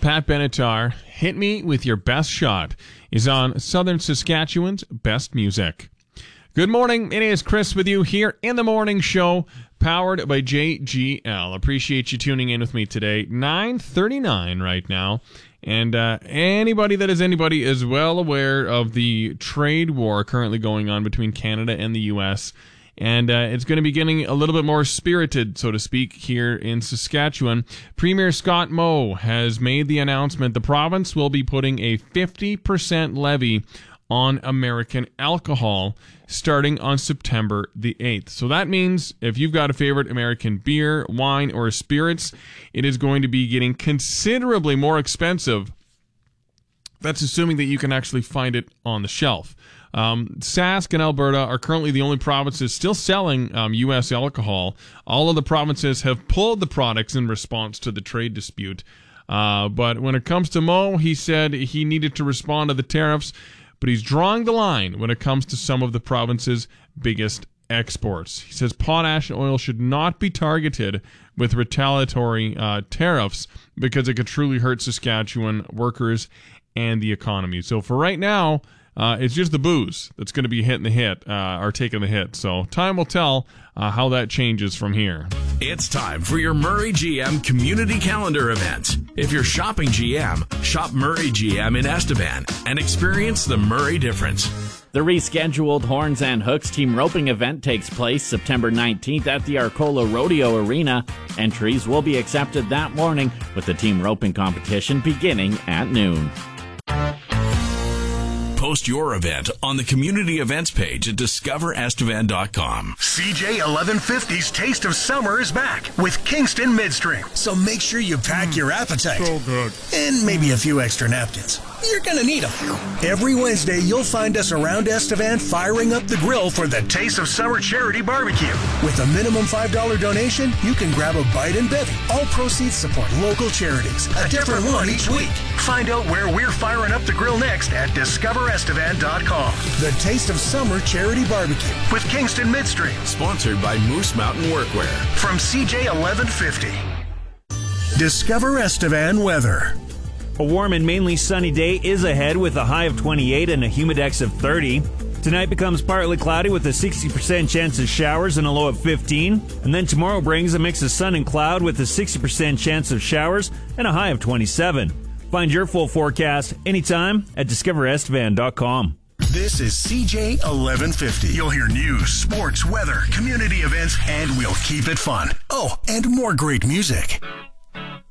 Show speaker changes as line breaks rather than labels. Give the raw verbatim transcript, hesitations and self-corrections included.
Pat Benatar, Hit Me With Your Best Shot, is on Southern Saskatchewan's Best Music. Good morning. It is Chris with you here in the morning show, powered by J G L. Appreciate you tuning in with me today. nine thirty-nine right now. And uh, anybody that is anybody is well aware of the trade war currently going on between Canada and the U S, and uh, it's going to be getting a little bit more spirited, so to speak, here in Saskatchewan. Premier Scott Moe has made the announcement the province will be putting a fifty percent levy on American alcohol starting on September the eighth. So that means if you've got a favorite American beer, wine, or spirits, it is going to be getting considerably more expensive. That's assuming that you can actually find it on the shelf. Um, Sask and Alberta are currently the only provinces still selling um, U S alcohol. All of the provinces have pulled the products in response to the trade dispute. Uh, but when it comes to Moe, he said he needed to respond to the tariffs, but he's drawing the line when it comes to some of the province's biggest exports. He says potash and oil should not be targeted with retaliatory uh, tariffs because it could truly hurt Saskatchewan workers and the economy. So for right now, uh, it's just the booze that's going to be hitting the hit, uh, or taking the hit. So time will tell uh, how that changes from here.
It's time for your Murray G M Community Calendar event. If you're shopping G M, shop Murray G M in Estevan and experience the Murray difference.
The rescheduled Horns and Hooks team roping event takes place September nineteenth at the Arcola Rodeo Arena. Entries will be accepted that morning with the team roping competition beginning at noon.
Post your event on the community events page at discover estevan dot com.
C J eleven fifty's Taste of Summer is back with Kingston Midstream. So make sure you pack mm, your appetite.
So good.
And maybe a few extra napkins. You're going to need them. Every Wednesday, you'll find us around Estevan firing up the grill for the Taste of Summer Charity Barbecue. With a minimum five dollars donation, you can grab a bite and bevy. All proceeds support local charities. A different one each week. Find out where we're firing up the grill next at discover estevan dot com. The Taste of Summer Charity Barbecue with Kingston Midstream.
Sponsored by Moose Mountain Workwear.
From C J eleven fifty. Discover Estevan weather.
A warm and mainly sunny day is ahead with a high of twenty-eight and a humidex of thirty. Tonight becomes partly cloudy with a sixty percent chance of showers and a low of fifteen. And then tomorrow brings a mix of sun and cloud with a sixty percent chance of showers and a high of twenty-seven. Find your full forecast anytime at discover estevan dot com.
This is C J eleven fifty. You'll hear news, sports, weather, community events, and we'll keep it fun. Oh, and more great music.